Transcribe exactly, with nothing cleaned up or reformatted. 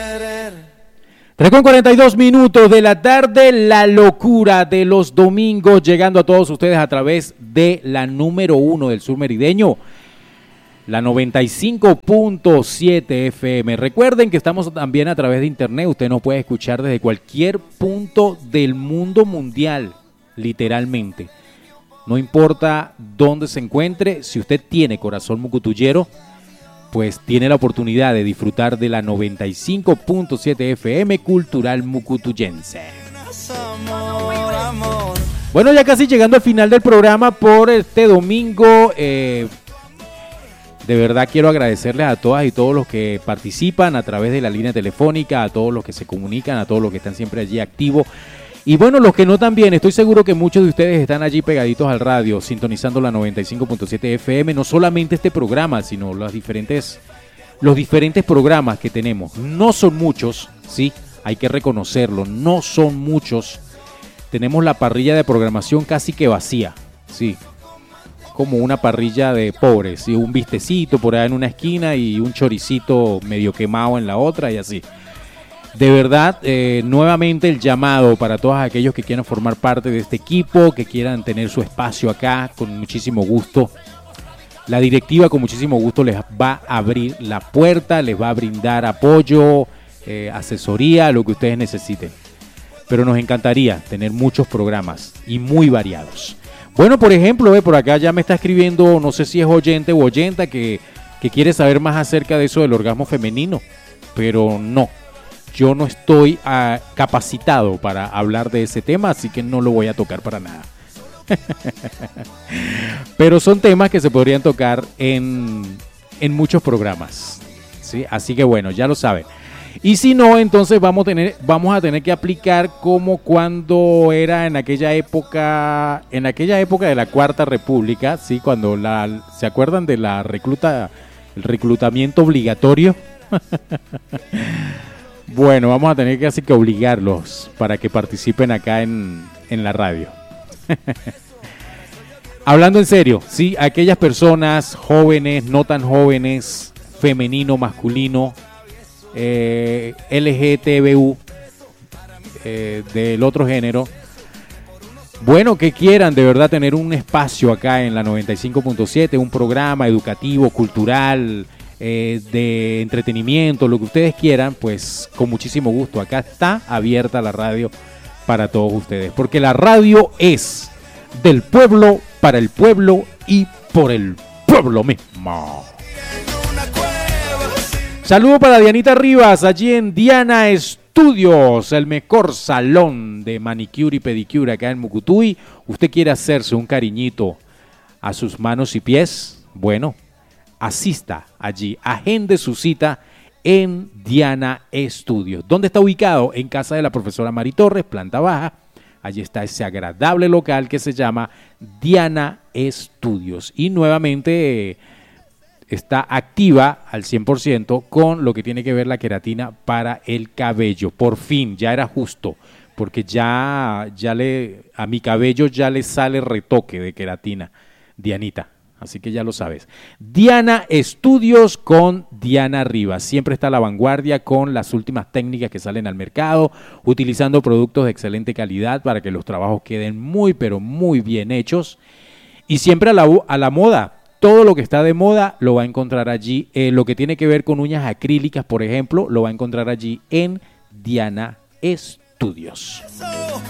tres con cuarenta y dos minutos de la tarde, la locura de los domingos, llegando a todos ustedes a través de la número uno del sur merideño, la noventa y cinco punto siete F M. Recuerden que estamos también a través de internet, usted nos puede escuchar desde cualquier punto del mundo mundial, literalmente. No importa dónde se encuentre, si usted tiene corazón mucutuyero, pues tiene la oportunidad de disfrutar de la noventa y cinco punto siete F M Cultural Mucutuyense. Bueno, ya casi llegando al final del programa por este domingo, eh, de verdad quiero agradecerles a todas y todos los que participan a través de la línea telefónica, a todos los que se comunican, a todos los que están siempre allí activos. Y bueno, los que no también, estoy seguro que muchos de ustedes están allí pegaditos al radio, sintonizando la noventa y cinco punto siete F M, no solamente este programa, sino los diferentes, los diferentes programas que tenemos. No son muchos, sí, hay que reconocerlo, no son muchos. Tenemos la parrilla de programación casi que vacía, sí, como una parrilla de pobres, ¿sí? Un bistecito por allá en una esquina y un choricito medio quemado en la otra y así. De verdad, eh, nuevamente el llamado para todos aquellos que quieran formar parte de este equipo, que quieran tener su espacio acá, con muchísimo gusto. La directiva con muchísimo gusto les va a abrir la puerta, les va a brindar apoyo, eh, asesoría, lo que ustedes necesiten. Pero nos encantaría tener muchos programas y muy variados. Bueno, por ejemplo, eh, por acá ya me está escribiendo, no sé si es oyente o oyenta, que, que quiere saber más acerca de eso del orgasmo femenino, pero no. Yo no estoy uh, capacitado para hablar de ese tema, así que no lo voy a tocar para nada. Pero son temas que se podrían tocar en, en muchos programas, ¿sí? Así que bueno, ya lo saben. Y si no, entonces vamos a tener, vamos a tener que aplicar como cuando era en aquella época, en aquella época de la Cuarta República, ¿sí? Cuando la, ¿se acuerdan de la recluta, el reclutamiento obligatorio? Bueno, vamos a tener que así que obligarlos para que participen acá en, en la radio. Hablando en serio, sí, aquellas personas jóvenes, no tan jóvenes, femenino, masculino, eh, L G T B U, eh, del otro género, bueno, que quieran de verdad tener un espacio acá en la noventa y cinco punto siete, un programa educativo, cultural, Eh, de entretenimiento, lo que ustedes quieran, pues con muchísimo gusto. Acá está abierta la radio para todos ustedes, porque la radio es del pueblo, para el pueblo y por el pueblo mismo. Saludo para Dianita Rivas, allí en Diana Estudios, el mejor salón de manicure y pedicure acá en Mucutuy. ¿Usted quiere hacerse un cariñito a sus manos y pies? Bueno, asista allí, agende su cita en Diana Estudios. ¿Dónde está ubicado? En casa de la profesora Mari Torres, planta baja. Allí está ese agradable local que se llama Diana Estudios. Y nuevamente eh, está activa al cien por ciento con lo que tiene que ver la queratina para el cabello. Por fin, ya era justo, porque ya, ya le, a mi cabello ya le sale retoque de queratina, Dianita. Así que ya lo sabes. Diana Estudios con Diana Rivas. Siempre está a la vanguardia con las últimas técnicas que salen al mercado, utilizando productos de excelente calidad para que los trabajos queden muy, pero muy bien hechos. Y siempre a la, a la moda. Todo lo que está de moda lo va a encontrar allí. Eh, lo que tiene que ver con uñas acrílicas, por ejemplo, lo va a encontrar allí en Diana Estudios.